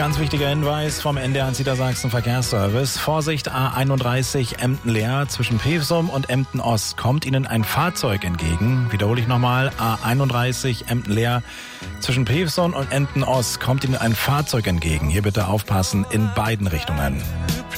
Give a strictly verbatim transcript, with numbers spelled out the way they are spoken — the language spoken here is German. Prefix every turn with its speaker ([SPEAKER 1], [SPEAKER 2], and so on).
[SPEAKER 1] Ganz wichtiger Hinweis vom N D R eins Niedersachsen Verkehrsservice. Vorsicht, A einunddreißig Emden leer. Zwischen Pevsum und Emden Ost kommt Ihnen ein Fahrzeug entgegen. Wiederhole ich nochmal, A einunddreißig Emden leer. Zwischen Pevsum und Emden Ost kommt Ihnen ein Fahrzeug entgegen. Hier bitte aufpassen in beiden Richtungen.